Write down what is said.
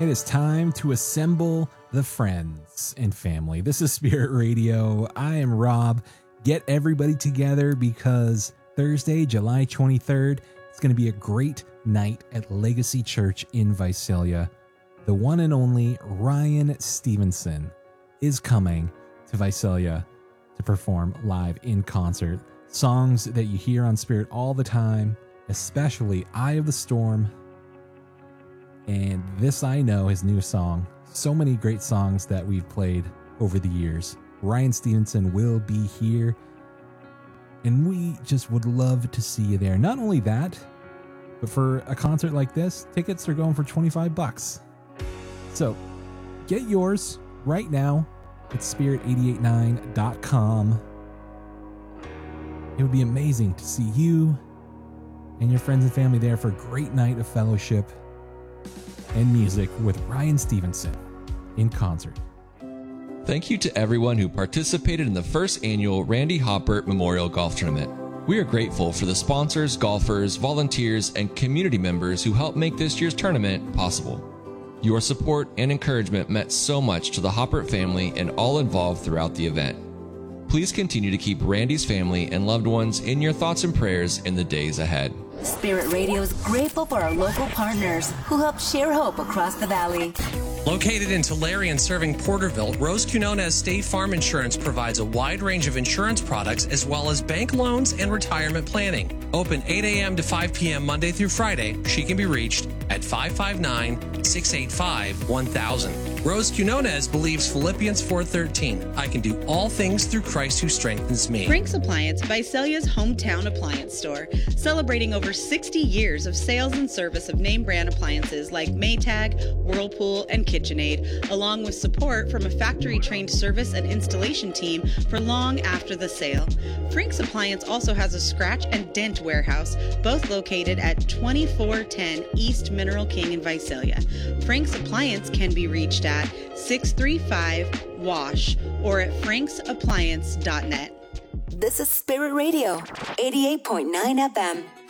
It is time to assemble the friends and family. This is Spirit Radio. I am Rob. Get everybody together because Thursday, July 23rd, it's going to be a great night at Legacy Church in Visalia. The one and only Ryan Stevenson is coming to Visalia to perform live in concert. Songs that you hear on Spirit all the time, especially Eye of the Storm, and This I Know, his new song. So many great songs that we've played over the years. Ryan Stevenson will be here, and we just would love to see you there. Not only that, but for a concert like this, tickets are going for $25. So get yours right now at spirit889.com. It would be amazing to see you and your friends and family there for a great night of fellowship and music with Ryan Stevenson in concert. Thank you to everyone who participated in the first annual Randy Hoppert Memorial Golf Tournament. We are grateful for the sponsors, golfers, volunteers, and community members who helped make this year's tournament possible. Your support and encouragement meant so much to the Hoppert family and all involved throughout the event. Please continue to keep Randy's family and loved ones in your thoughts and prayers in the days ahead. Spirit Radio is grateful for our local partners who help share hope across the valley. Located in Tulare and serving Porterville, Rose Quinonez State Farm Insurance provides a wide range of insurance products as well as bank loans and retirement planning. Open 8 a.m. to 5 p.m. Monday through Friday. She can be reached at 559-685-1000. Rose Quinonez believes Philippians 4:13. I can do all things through Christ who strengthens me. Frank's Appliance, Visalia's hometown appliance store, celebrating over 60 years of sales and service of name brand appliances like Maytag, Whirlpool, and KitchenAid, along with support from a factory-trained service and installation team for long after the sale. Frank's Appliance also has a scratch and dent warehouse, both located at 2410 East Mineral King in Visalia. Frank's Appliance can be reached at 635-WASH or at franksappliance.net. This is Spirit Radio, 88.9 FM.